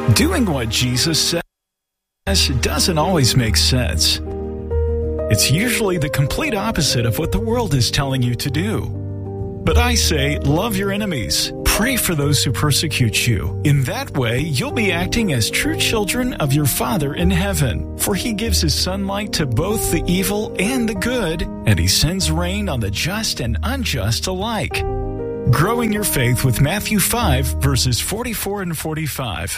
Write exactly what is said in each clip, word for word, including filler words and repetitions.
Doing what Jesus says doesn't always make sense. It's usually the complete opposite of what the world is telling you to do. But I say, love your enemies. Pray for those who persecute you. In that way, you'll be acting as true children of your Father in heaven. For he gives his sunlight to both the evil and the good, and he sends rain on the just and unjust alike. Growing your faith with Matthew five, verses forty-four and forty-five.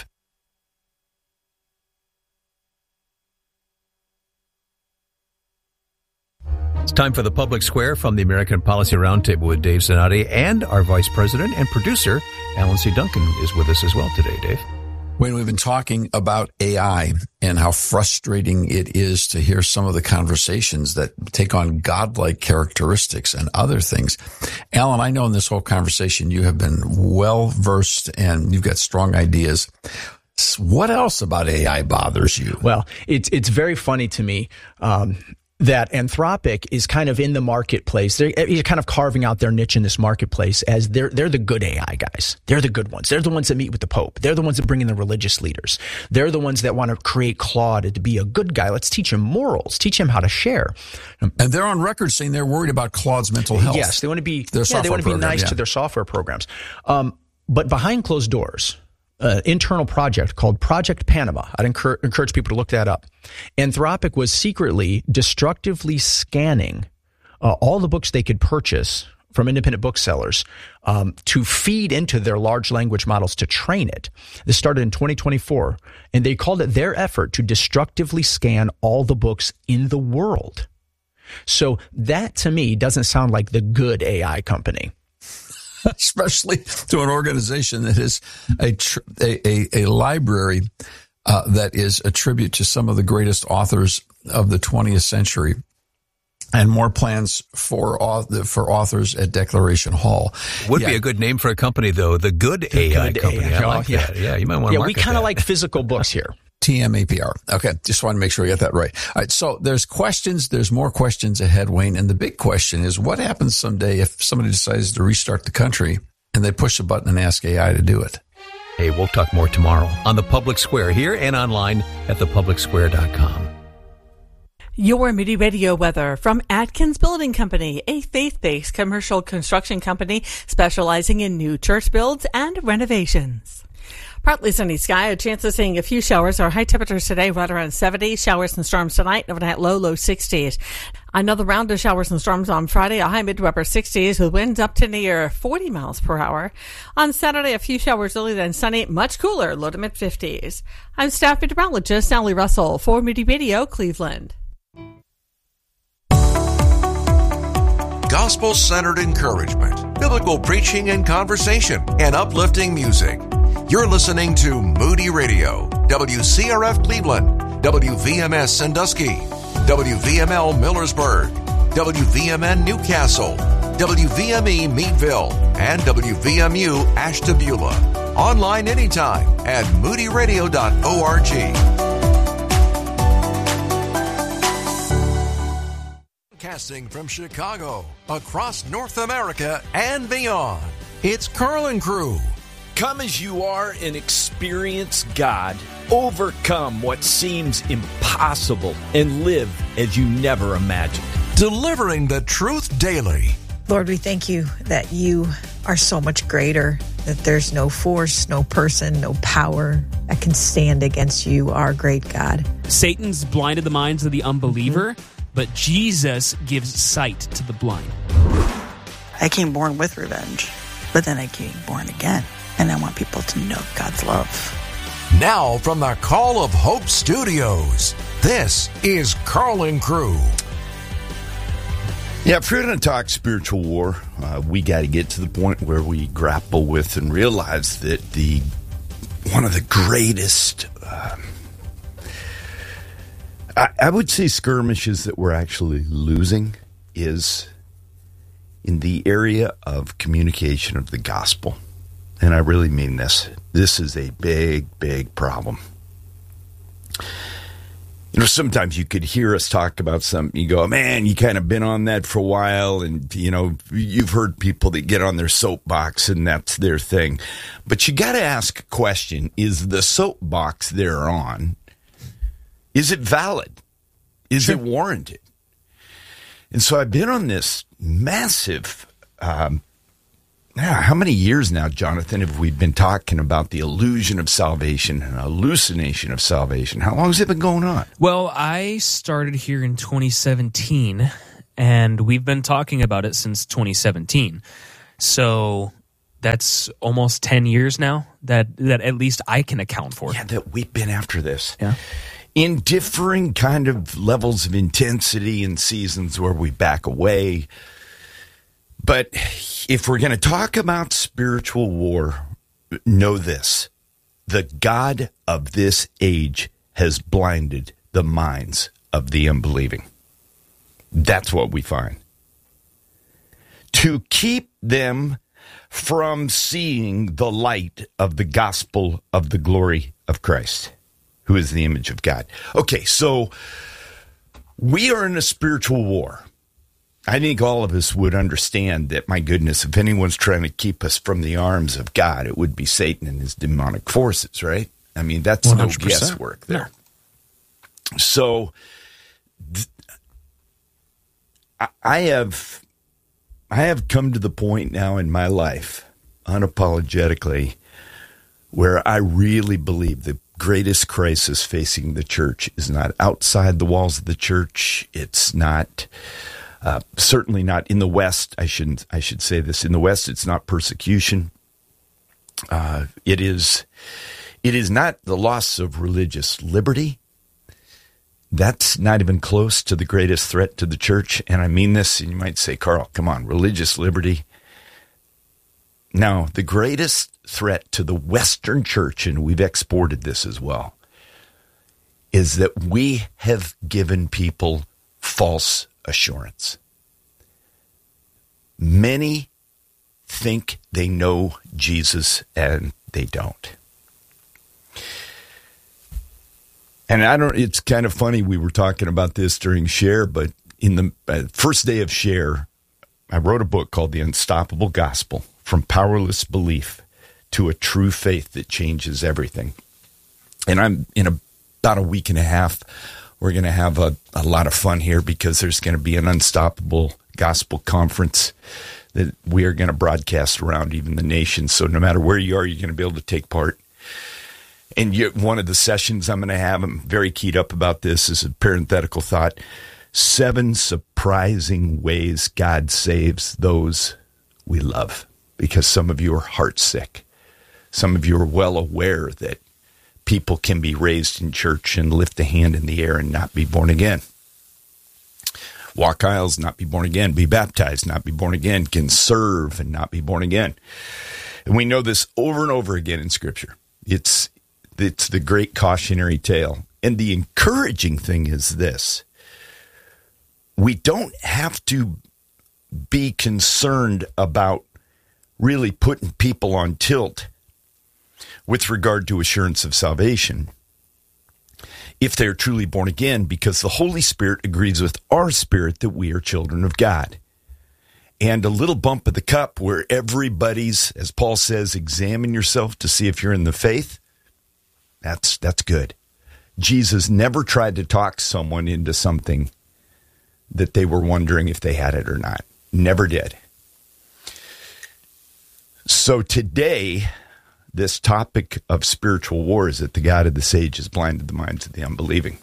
It's time for the Public Square from the American Policy Roundtable with Dave Zanotti, and our Vice President and producer, Alan C. Duncan, is with us as well today, Dave. When we've been talking about A I and how frustrating it is to hear some of the conversations that take on godlike characteristics and other things. Alan, I know in this whole conversation you have been well versed and you've got strong ideas. What else about A I bothers you? Well, it's it's very funny to me. Um, that Anthropic is kind of in the marketplace. They're, they're kind of carving out their niche in this marketplace as they're they're the good A I guys. They're the good ones. They're the ones that meet with the Pope. They're the ones that bring in the religious leaders. They're the ones that want to create Claude to be a good guy. Let's teach him morals. Teach him how to share. And they're on record saying they're worried about Claude's mental health. Yes, they want to be. Their yeah, they want to be program, nice yeah. to their software programs. Um, but behind closed doors. Uh, internal project called Project Panama. I'd encourage, encourage people to look that up. Anthropic was secretly, destructively scanning uh, all the books they could purchase from independent booksellers um, to feed into their large language models to train it. This started in twenty twenty-four, and they called it their effort to destructively scan all the books in the world. So that, to me, doesn't sound like the good A I company. Especially to an organization that is a tr- a, a, a library uh, that is a tribute to some of the greatest authors of the twentieth century, and more plans for author, for authors at Declaration Hall. Would yeah. be a good name for a company, though. The Good The A I good company. A I. I like yeah. that. Yeah, you might want to Yeah, market we kind of that. like physical books here. T M A P R. Okay, just want to make sure we get that right. All right, so there's questions. There's more questions ahead, Wayne. And the big question is, what happens someday if somebody decides to restart the country and they push a button and ask A I to do it? Hey, we'll talk more tomorrow on the Public Square here and online at the public square dot com. Your Moody Radio weather from Atkins Building Company, a faith-based commercial construction company specializing in new church builds and renovations. Partly sunny sky, a chance of seeing a few showers. Our high temperatures today right around seventy. Showers and storms tonight, overnight low, low sixties. Another round of showers and storms on Friday, a high mid to upper sixties with winds up to near forty miles per hour. On Saturday, a few showers early, then sunny, much cooler, low to mid fifties. I'm staff meteorologist Sally Russell for Moody Radio, Cleveland. Gospel-centered encouragement, biblical preaching and conversation, and uplifting music. You're listening to Moody Radio, W C R F Cleveland, W V M S Sandusky, W V M L Millersburg, W V M N Newcastle, W V M E Meadville, and W V M U Ashtabula. Online anytime at moody radio dot org. Casting from Chicago, across North America and beyond, it's Carl and Crew. Come as you are and experience God. Overcome what seems impossible and live as you never imagined. Delivering the truth daily. Lord, we thank you that you are so much greater, that there's no force, no person, no power that can stand against you, our great God. Satan's blinded the minds of the unbeliever, mm-hmm. but Jesus gives sight to the blind. I came born with revenge, but then I came born again. And I want people to know God's love. Now from the Call of Hope Studios, this is Carl and Crew. Yeah, if we're going to talk spiritual war, uh, we got to get to the point where we grapple with and realize that the one of the greatest, uh, I, I would say, skirmishes that we're actually losing is in the area of communication of the gospel. And I really mean this. This is a big, big problem. You know, sometimes you could hear us talk about something. You go, man, you kind of been on that for a while. And, you know, you've heard people that get on their soapbox and that's their thing. But you got to ask a question. Is the soapbox they're on, is it valid? Is sure. it warranted? And so I've been on this massive, um, yeah, how many years now, Jonathan, have we been talking about the illusion of salvation and hallucination of salvation? How long has it been going on? Well, I started here in twenty seventeen, and we've been talking about it since twenty seventeen. So that's almost ten years now that, that at least I can account for. Yeah, that we've been after this. Yeah. In differing kind of levels of intensity and seasons where we back away. But if we're going to talk about spiritual war, know this. The God of this age has blinded the minds of the unbelieving. That's what we find. To keep them from seeing the light of the gospel of the glory of Christ, who is the image of God. Okay, so we are in a spiritual war. I think all of us would understand that, my goodness, if anyone's trying to keep us from the arms of God, it would be Satan and his demonic forces, right? I mean, that's one hundred percent no guesswork there. No. So th- I have I have come to the point now in my life, unapologetically, where I really believe the greatest crisis facing the church is not outside the walls of the church. It's not... Uh, certainly not in the West. I shouldn't. I should say this. In the West, it's not persecution. Uh, it is. It is not the loss of religious liberty. That's not even close to the greatest threat to the church. And I mean this. And you might say, Carl, come on, religious liberty. Now, the greatest threat to the Western church, and we've exported this as well, is that we have given people false assurance. Many think they know Jesus and they don't. And I don't, it's kind of funny, we were talking about this during Share, but in the uh, first day of Share, I wrote a book called The Unstoppable Gospel, From Powerless Belief to a True Faith That Changes Everything. And I'm in a, about a week and a half, we're going to have a, a lot of fun here because there's going to be an Unstoppable Gospel Conference that we are going to broadcast around even the nation. So no matter where you are, you're going to be able to take part. And you, one of the sessions I'm going to have, I'm very keyed up about this, is a parenthetical thought. Seven surprising ways God saves those we love. Because some of you are heartsick. Some of you are well aware that people can be raised in church and lift a hand in the air and not be born again. Walk aisles, not be born again. Be baptized, not be born again. Can serve and not be born again. And we know this over and over again in Scripture. It's, it's the great cautionary tale. And the encouraging thing is this. We don't have to be concerned about really putting people on tilt with regard to assurance of salvation, if they're truly born again, because the Holy Spirit agrees with our spirit that we are children of God. And a little bump of the cup where everybody's, as Paul says, examine yourself to see if you're in the faith, that's that's good. Jesus never tried to talk someone into something that they were wondering if they had it or not. Never did. So today, this topic of spiritual war is that the God of this age has blinded the minds of the unbelieving.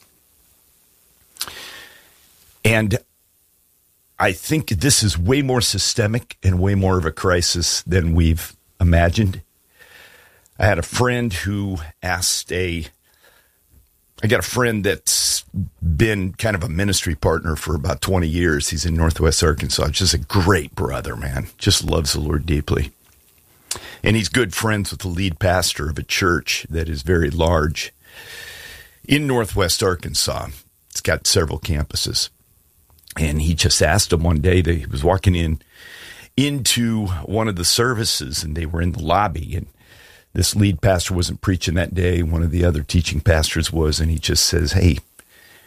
And I think this is way more systemic and way more of a crisis than we've imagined. I had a friend who asked a, I got a friend that's been kind of a ministry partner for about twenty years. He's in Northwest Arkansas. Just a great brother, man. Just loves the Lord deeply. And he's good friends with the lead pastor of a church that is very large in Northwest Arkansas. It's got several campuses. And he just asked him one day that he was walking in into one of the services, and they were in the lobby. And this lead pastor wasn't preaching that day. One of the other teaching pastors was. And he just says, hey,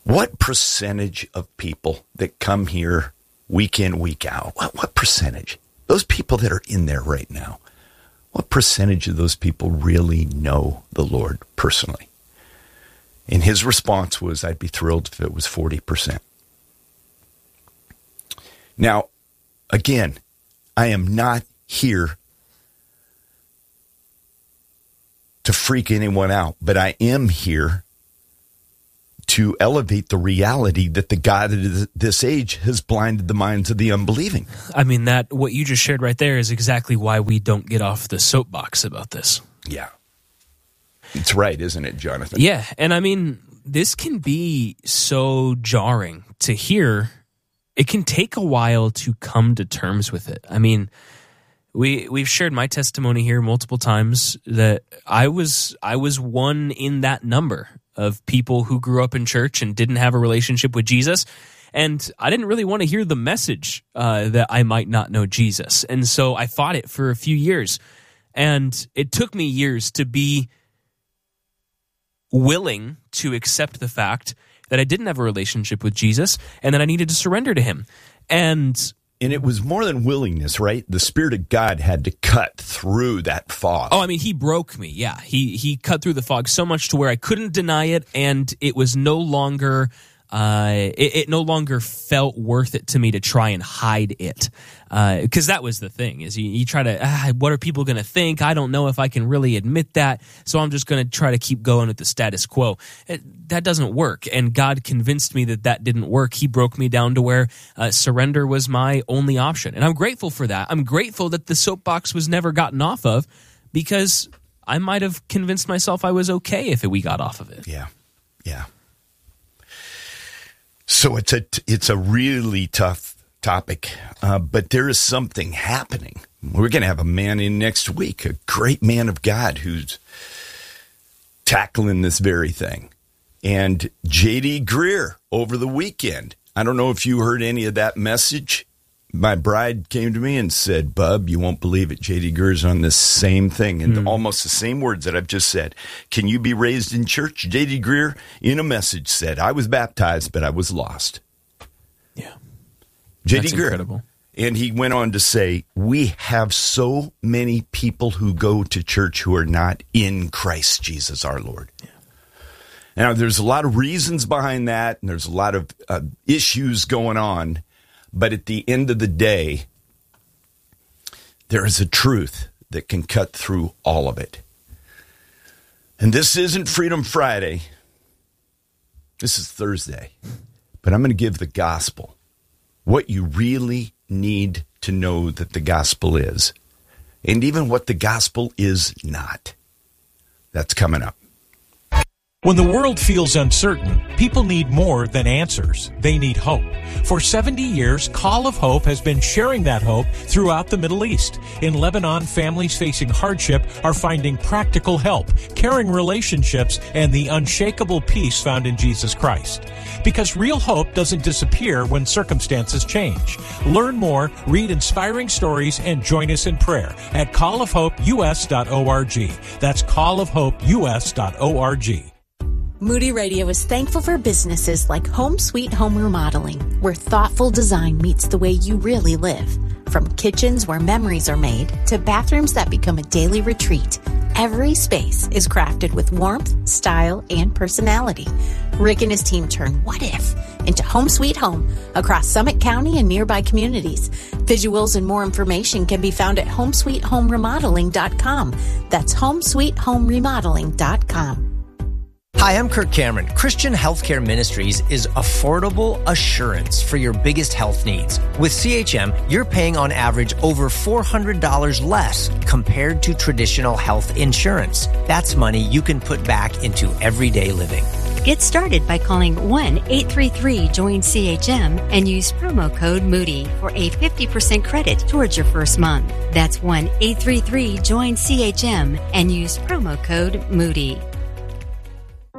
What percentage of people that come here week in, week out, what, what percentage? Those people that are in there right now, what percentage of those people really know the Lord personally? And his response was, I'd be thrilled if it was forty percent. Now, again, I am not here to freak anyone out, but I am here to elevate the reality that the God of this age has blinded the minds of the unbelieving. I mean, that what you just shared right there is exactly why we don't get off the soapbox about this. Yeah. It's right, isn't it, Jonathan? Yeah, and I mean, this can be so jarring to hear. It can take a while to come to terms with it. I mean, we we've shared my testimony here multiple times that I was I was one in that number of people who grew up in church and didn't have a relationship with Jesus. And I didn't really want to hear the message uh, that I might not know Jesus. And so I fought it for a few years. And it took me years to be willing to accept the fact that I didn't have a relationship with Jesus and that I needed to surrender to him. And And it was more than willingness, right? The Spirit of God had to cut through that fog. Oh, I mean, he broke me. Yeah, he he cut through the fog so much to where I couldn't deny it, and it was no longer uh, it, it no longer felt worth it to me to try and hide it, because uh, that was the thing. Is you, you try to ah, what are people going to think? I don't know if I can really admit that, so I'm just going to try to keep going with the status quo. It, that doesn't work, and God convinced me that that didn't work. He broke me down to where uh, surrender was my only option, and I'm grateful for that. I'm grateful that the soapbox was never gotten off of, because I might have convinced myself I was okay if we got off of it. Yeah, yeah. So it's a it's a really tough topic, uh, but there is something happening. We're going to have a man in next week, a great man of God who's tackling this very thing. And J D Greear over the weekend. I don't know if you heard any of that message. My bride came to me and said, Bub, you won't believe it. J D Greear's on this same thing and mm. almost the same words that I've just said. Can you be raised in church? J D Greear in a message said, I was baptized, but I was lost. Yeah. J D That's Greear. Incredible. And he went on to say, we have so many people who go to church who are not in Christ Jesus our Lord. Yeah. Now, there's a lot of reasons behind that, and there's a lot of uh, issues going on. But at the end of the day, there is a truth that can cut through all of it. And this isn't Freedom Friday. This is Thursday. But I'm going to give the gospel, what you really need to know that the gospel is, and even what the gospel is not. That's coming up. When the world feels uncertain, people need more than answers. They need hope. For seventy years, Call of Hope has been sharing that hope throughout the Middle East. In Lebanon, families facing hardship are finding practical help, caring relationships, and the unshakable peace found in Jesus Christ. Because real hope doesn't disappear when circumstances change. Learn more, read inspiring stories, and join us in prayer at call of hope u s dot org. That's call of hope u s dot org. Moody Radio is thankful for businesses like Home Sweet Home Remodeling, where thoughtful design meets the way you really live. From kitchens where memories are made to bathrooms that become a daily retreat, every space is crafted with warmth, style, and personality. Rick and his team turn what if into Home Sweet Home across Summit County and nearby communities. Visuals and more information can be found at home sweet home remodeling dot com. That's home sweet home remodeling dot com. Hi, I'm Kirk Cameron. Christian Healthcare Ministries is affordable assurance for your biggest health needs. With C H M, you're paying on average over four hundred dollars less compared to traditional health insurance. That's money you can put back into everyday living. Get started by calling one eight three three join C H M and use promo code Moody for a fifty percent credit towards your first month. That's one eight three three join C H M and use promo code Moody.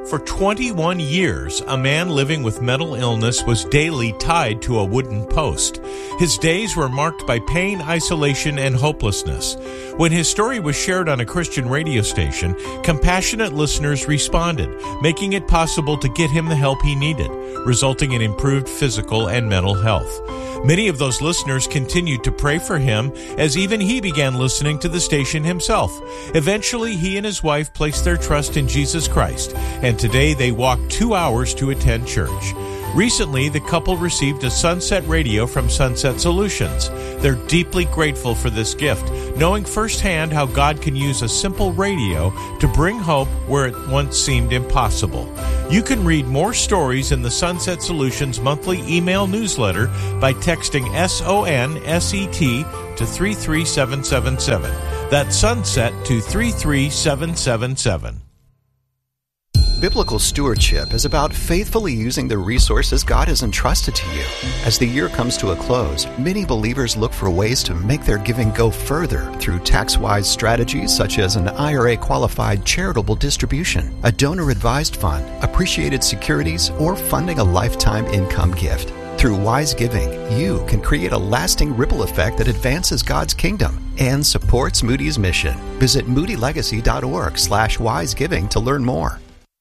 For twenty-one years, a man living with mental illness was daily tied to a wooden post. His days were marked by pain, isolation, and hopelessness. When his story was shared on a Christian radio station, compassionate listeners responded, making it possible to get him the help he needed, resulting in improved physical and mental health. Many of those listeners continued to pray for him as even he began listening to the station himself. Eventually, he and his wife placed their trust in Jesus Christ, and today they walk two hours to attend church. Recently, the couple received a Sunset Radio from Sunset Solutions. They're deeply grateful for this gift, knowing firsthand how God can use a simple radio to bring hope where it once seemed impossible. You can read more stories in the Sunset Solutions monthly email newsletter by texting S O N S E T to three three seven seven seven. That's Sunset to three three seven seven seven. Biblical stewardship is about faithfully using the resources God has entrusted to you. As the year comes to a close, many believers look for ways to make their giving go further through tax-wise strategies such as an I R A-qualified charitable distribution, a donor-advised fund, appreciated securities, or funding a lifetime income gift. Through wise giving, you can create a lasting ripple effect that advances God's kingdom and supports Moody's mission. Visit moodylegacy.org slash wisegiving to learn more.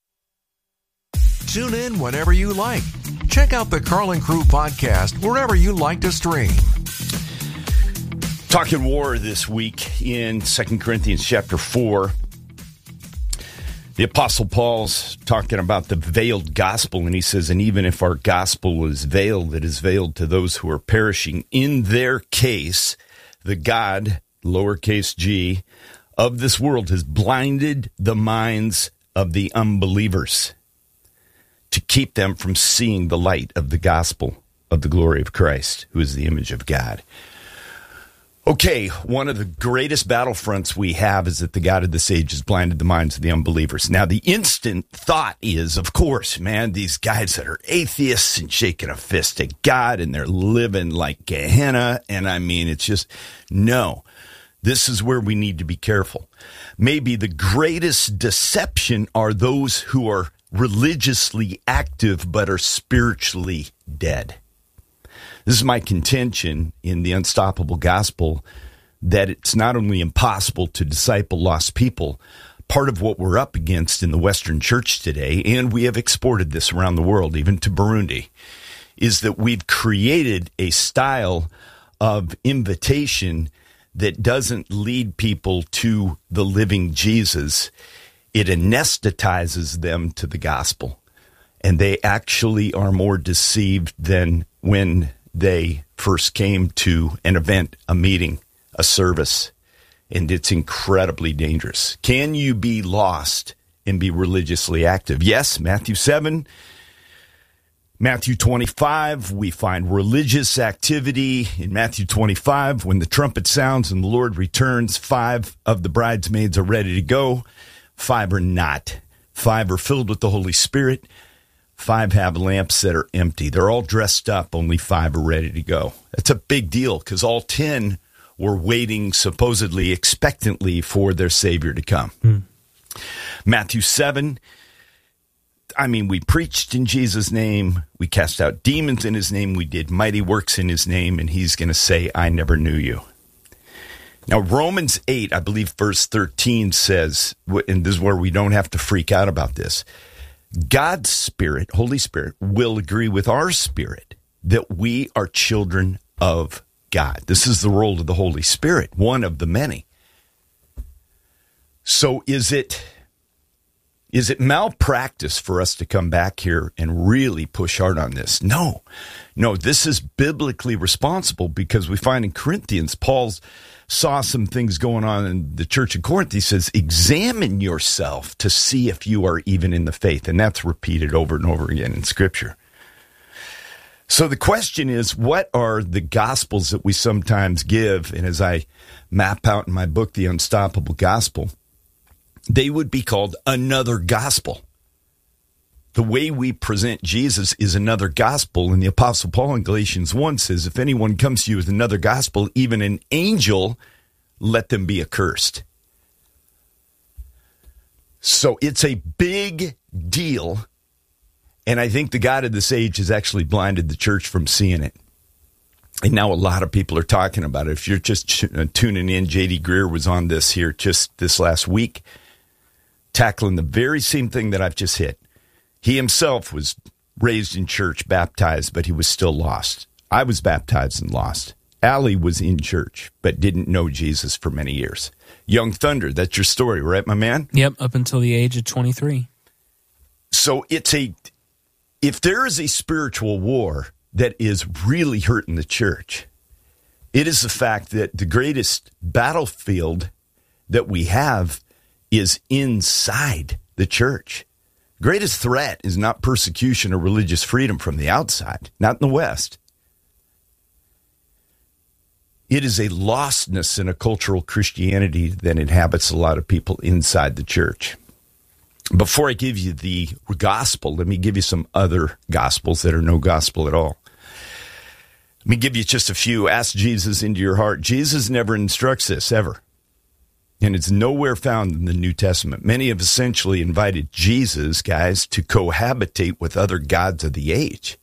Tune in whenever you like. Check out the Carlin Crew podcast wherever you like to stream. Talking war this week in Second Corinthians chapter four. The Apostle Paul's talking about the veiled gospel, and he says, and even if our gospel is veiled, it is veiled to those who are perishing. In their case, the God, lowercase g, of this world has blinded the minds of the unbelievers to keep them from seeing the light of the gospel of the glory of Christ, who is the image of God. Okay, one of the greatest battlefronts we have is that the God of this age has blinded the minds of the unbelievers. Now, the instant thought is, of course, man, these guys that are atheists and shaking a fist at God and they're living like Gehenna. And I mean, it's just, no, this is where we need to be careful. Maybe the greatest deception are those who are religiously active but are spiritually dead. This is my contention in the Unstoppable Gospel, that it's not only impossible to disciple lost people, part of what we're up against in the Western church today, and we have exported this around the world, even to Burundi, is that we've created a style of invitation that doesn't lead people to the living Jesus. It anesthetizes them to the gospel, and they actually are more deceived than when they first came to an event, a meeting, a service, and it's incredibly dangerous. Can you be lost and be religiously active? Yes, Matthew seven, Matthew twenty-five, we find religious activity. In Matthew twenty-five, when the trumpet sounds and the Lord returns, five of the bridesmaids are ready to go. Five are not. Five are filled with the Holy Spirit. Five have lamps that are empty. They're all dressed up. Only five are ready to go. That's a big deal because all ten were waiting supposedly expectantly for their Savior to come. Mm. Matthew seven, I mean, we preached in Jesus' name. We cast out demons in his name. We did mighty works in his name. And he's going to say, I never knew you. Now, Romans eight, I believe verse thirteen says, and this is where we don't have to freak out about this, God's Spirit, Holy Spirit, will agree with our spirit that we are children of God. This is the role of the Holy Spirit, one of the many. So is it is it malpractice for us to come back here and really push hard on this? No. No, this is biblically responsible because we find in Corinthians, Paul's saw some things going on in the church of Corinth. He says, examine yourself to see if you are even in the faith. And that's repeated over and over again in Scripture. So the question is, what are the gospels that we sometimes give? And as I map out in my book, The Unstoppable Gospel, they would be called another gospel. The way we present Jesus is another gospel. And the Apostle Paul in Galatians one says, if anyone comes to you with another gospel, even an angel, let them be accursed. So it's a big deal. And I think the God of this age has actually blinded the church from seeing it. And now a lot of people are talking about it. If you're just ch- uh, tuning in, J D Greear was on this here just this last week, tackling the very same thing that I've just hit. He himself was raised in church, baptized, but he was still lost. I was baptized and lost. Allie was in church, but didn't know Jesus for many years. Young Thunder, that's your story, right, my man? Yep, up until the age of twenty-three. So it's a, if there is a spiritual war that is really hurting the church, it is the fact that the greatest battlefield that we have is inside the church. Greatest threat is not persecution or religious freedom from the outside, not in the West. It is a lostness in a cultural Christianity that inhabits a lot of people inside the church. Before I give you the gospel, let me give you some other gospels that are no gospel at all. Let me give you just a few. Ask Jesus into your heart. Jesus never instructs this, ever. And it's nowhere found in the New Testament. Many have essentially invited Jesus, guys, to cohabitate with other gods of the age.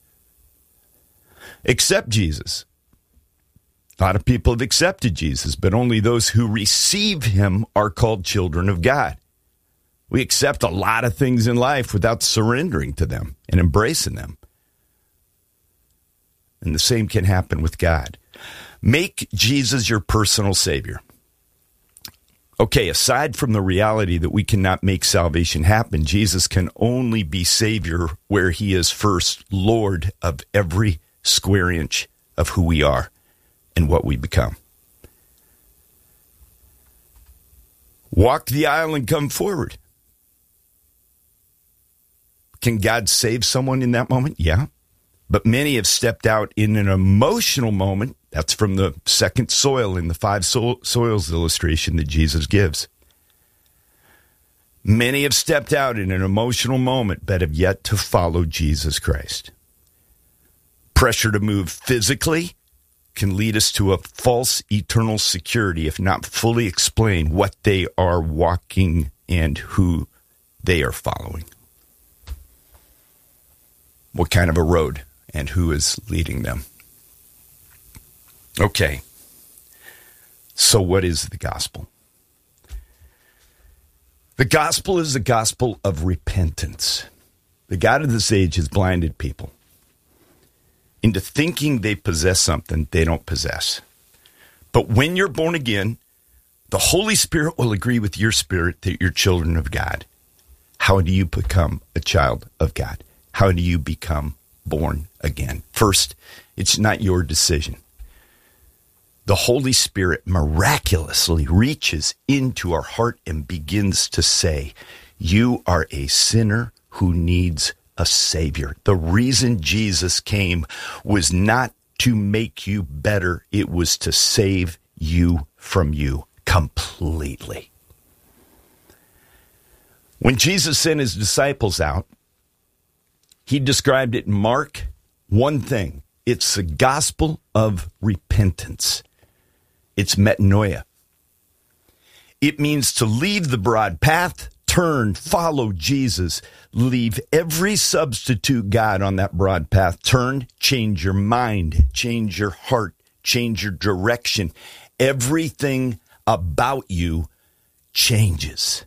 Accept Jesus. A lot of people have accepted Jesus, but only those who receive him are called children of God. We accept a lot of things in life without surrendering to them and embracing them. And the same can happen with God. Make Jesus your personal Savior. Okay, aside from the reality that we cannot make salvation happen, Jesus can only be Savior where he is first Lord of every square inch of who we are and what we become. Walk the aisle and come forward. Can God save someone in that moment? Yeah. But many have stepped out in an emotional moment. That's from the second soil in the five so- soils illustration that Jesus gives. Many have stepped out in an emotional moment, but have yet to follow Jesus Christ. Pressure to move physically can lead us to a false eternal security if not fully explain what they are walking and who they are following. What kind of a road and who is leading them. Okay, so what is the gospel? The gospel is the gospel of repentance. The God of this age has blinded people into thinking they possess something they don't possess. But when you're born again, the Holy Spirit will agree with your spirit that you're children of God. How do you become a child of God? How do you become born again? First, it's not your decision. The Holy Spirit miraculously reaches into our heart and begins to say, you are a sinner who needs a Savior. The reason Jesus came was not to make you better. It was to save you from you completely. When Jesus sent his disciples out, he described it in Mark, one thing. It's the gospel of repentance. It's metanoia. It means to leave the broad path, turn, follow Jesus, leave every substitute God on that broad path, turn, change your mind, change your heart, change your direction. Everything about you changes.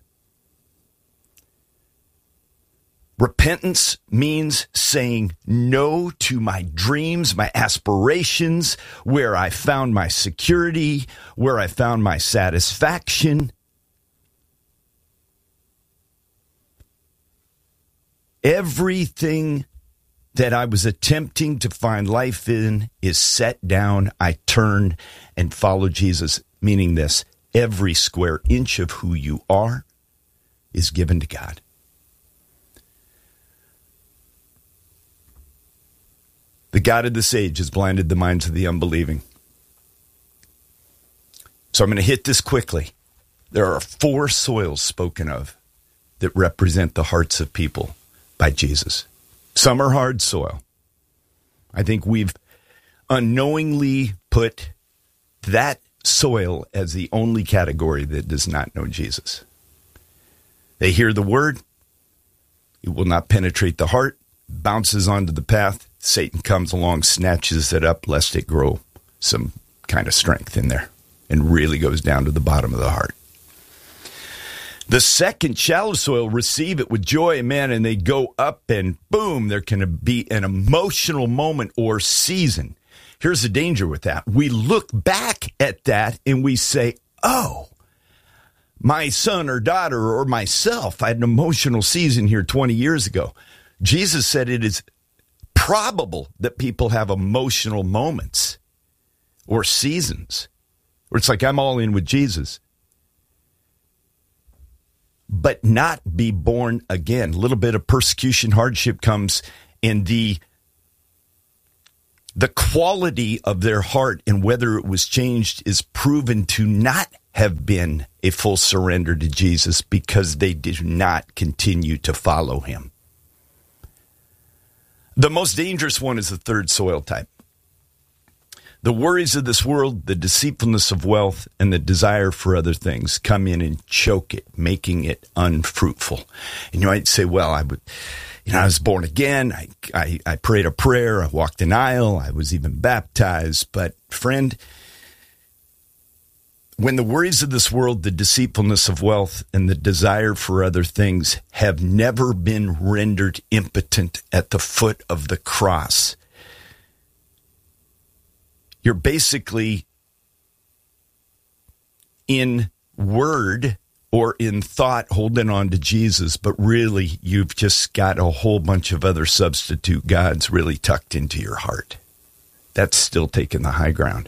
Repentance means saying no to my dreams, my aspirations, where I found my security, where I found my satisfaction. Everything that I was attempting to find life in is set down. I turn and follow Jesus, meaning this: every square inch of who you are is given to God. The God of this age has blinded the minds of the unbelieving. So I'm going to hit this quickly. There are four soils spoken of that represent the hearts of people by Jesus. Some are hard soil. I think we've unknowingly put that soil as the only category that does not know Jesus. They hear the word, It will not penetrate the heart, bounces onto the path. Satan comes along, snatches it up, lest it grow some kind of strength in there, and really goes down to the bottom of the heart. The second, shallow soil, receive it with joy, man, and they go up and boom, there can be an emotional moment or season. Here's the danger with that. We look back at that and we say, oh, my son or daughter or myself, I had an emotional season here twenty years ago. Jesus said it is probable that people have emotional moments or seasons where it's like, I'm all in with Jesus. But not be born again. A little bit of persecution, hardship comes, and the the quality of their heart and whether it was changed is proven to not have been a full surrender to Jesus because they did not continue to follow him. The most dangerous one is the third soil type. The worries of this world, the deceitfulness of wealth, and the desire for other things come in and choke it, making it unfruitful. And you might say, well, I would, you know, I was born again. I, I, I prayed a prayer. I walked an aisle. I was even baptized. But friend, when the worries of this world, the deceitfulness of wealth, and the desire for other things have never been rendered impotent at the foot of the cross, you're basically in word or in thought holding on to Jesus, but really you've just got a whole bunch of other substitute gods really tucked into your heart. That's still taking the high ground.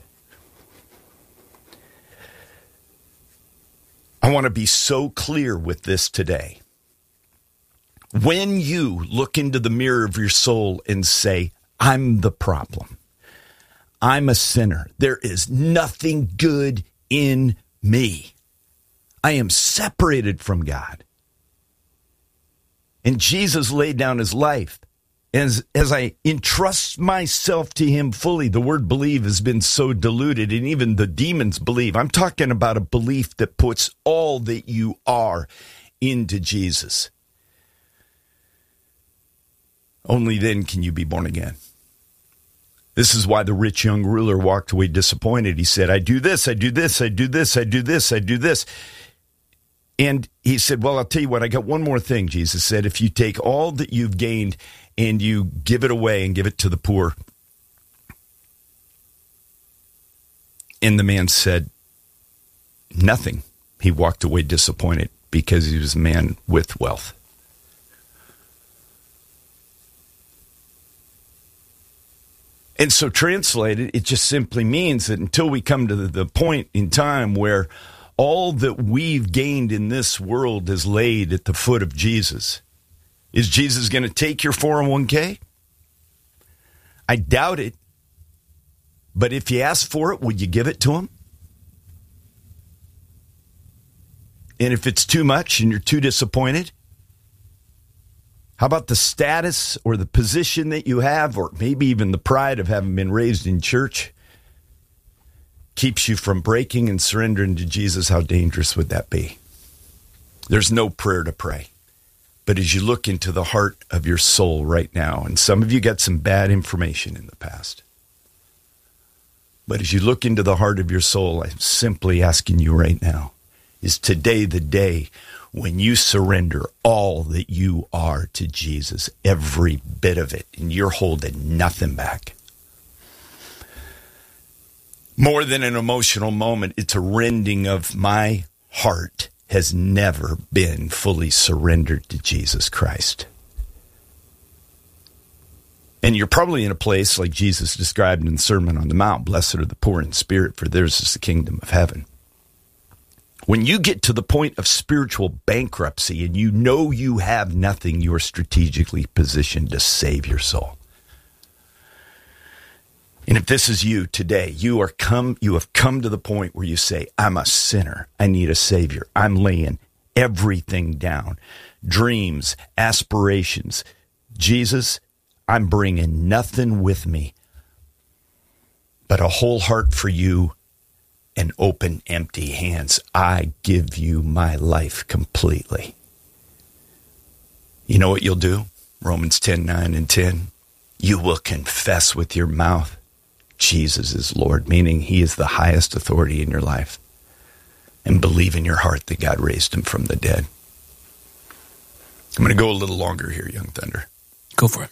I want to be so clear with this today. When you look into the mirror of your soul and say, I'm the problem, I'm a sinner, there is nothing good in me, I am separated from God, and Jesus laid down his life, as, as I entrust myself to him fully. The word believe has been so diluted, and even the demons believe. I'm talking about a belief that puts all that you are into Jesus. Only then can you be born again. This is why the rich young ruler walked away disappointed. He said, I do this, I do this, I do this, I do this, I do this. And he said, well, I'll tell you what, I got one more thing. Jesus said, if you take all that you've gained and you give it away and give it to the poor. And the man said, nothing. He walked away disappointed because he was a man with wealth. And so translated, it just simply means that until we come to the, the point in time where all that we've gained in this world is laid at the foot of Jesus. Is Jesus going to take your four oh one k? I doubt it. But if you ask for it, would you give it to him? And if it's too much and you're too disappointed, how about the status or the position that you have, or maybe even the pride of having been raised in church, keeps you from breaking and surrendering to Jesus? How dangerous would that be? There's no prayer to pray. But as you look into the heart of your soul right now, and some of you got some bad information in the past, but as you look into the heart of your soul, I'm simply asking you right now, is today the day when you surrender all that you are to Jesus, every bit of it, and you're holding nothing back? More than an emotional moment, it's a rending of my heart has never been fully surrendered to Jesus Christ. And you're probably in a place like Jesus described in the Sermon on the Mount, blessed are the poor in spirit, for theirs is the kingdom of heaven. When you get to the point of spiritual bankruptcy and you know you have nothing, you are strategically positioned to save your soul. And if this is you today, you are come, you have come to the point where you say, I'm a sinner. I need a Savior. I'm laying everything down. Dreams, aspirations. Jesus, I'm bringing nothing with me but a whole heart for you and open, empty hands. I give you my life completely. You know what you'll do? Romans ten, nine and ten. You will confess with your mouth Jesus is Lord, meaning he is the highest authority in your life, and believe in your heart that God raised him from the dead. I'm going to go a little longer here, Young Thunder. Go for it.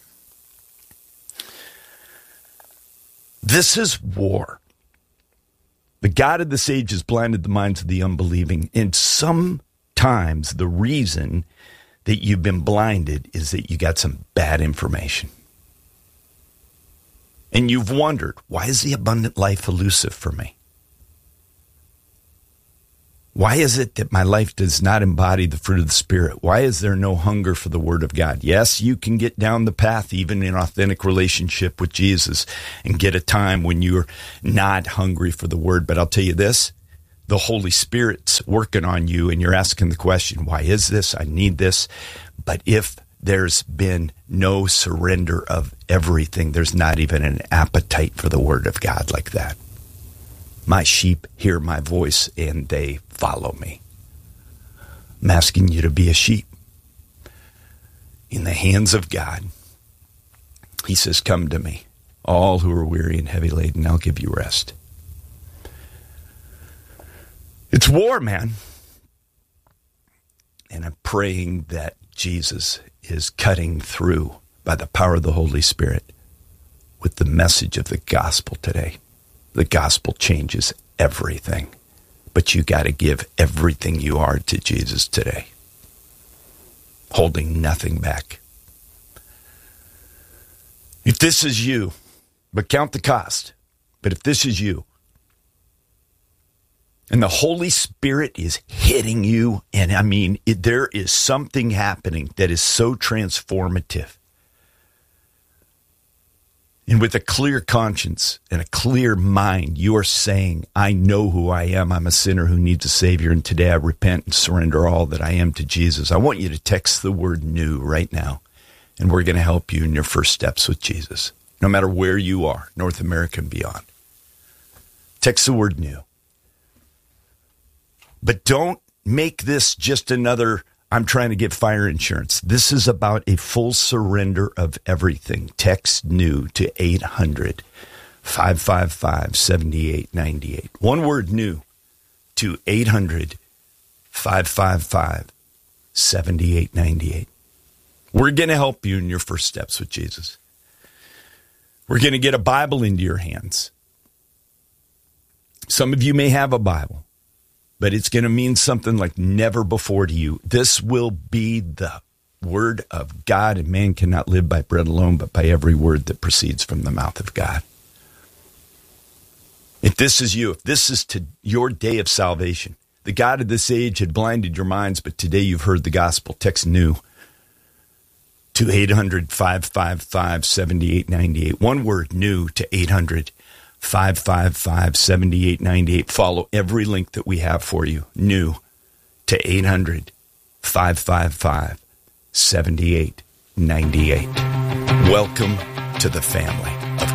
This is war. The God of this age has blinded the minds of the unbelieving, and sometimes the reason that you've been blinded is that you got some bad information. And you've wondered, why is the abundant life elusive for me? Why is it that my life does not embody the fruit of the Spirit? Why is there no hunger for the Word of God? Yes, you can get down the path, even in authentic relationship with Jesus, and get a time when you're not hungry for the Word. But I'll tell you this, the Holy Spirit's working on you, and you're asking the question, why is this? I need this. But if there's been no surrender of everything, there's not even an appetite for the Word of God like that. My sheep hear my voice and they follow me. I'm asking you to be a sheep in the hands of God. He says, come to me, all who are weary and heavy laden, I'll give you rest. It's war, man. And I'm praying that Jesus is cutting through by the power of the Holy Spirit with the message of the gospel today. The gospel changes everything, but you got to give everything you are to Jesus today, holding nothing back. If this is you, but count the cost, but if this is you, and the Holy Spirit is hitting you, and I mean, it, there is something happening that is so transformative. And with a clear conscience and a clear mind, you are saying, I know who I am. I'm a sinner who needs a Savior, and today I repent and surrender all that I am to Jesus. I want you to text the word new right now, and we're going to help you in your first steps with Jesus, no matter where you are, North America and beyond. Text the word new. But don't make this just another, I'm trying to get fire insurance. This is about a full surrender of everything. Text new to eight hundred, five five five, seven eight nine eight. One word, new, to eight hundred, five five five, seven eight nine eight. We're going to help you in your first steps with Jesus. We're going to get a Bible into your hands. Some of you may have a Bible, but it's going to mean something like never before to you. This will be the word of God, and man cannot live by bread alone, but by every word that proceeds from the mouth of God. If this is you, if this is to your day of salvation, the God of this age had blinded your minds, but today you've heard the gospel. Text new to eight hundred, five five five, seven eight nine eight. One word, new, to eight hundred, five five five, seven eight nine eight. Follow every link that we have for you. New to eight hundred, five five five, seven eight nine eight. Welcome to the family.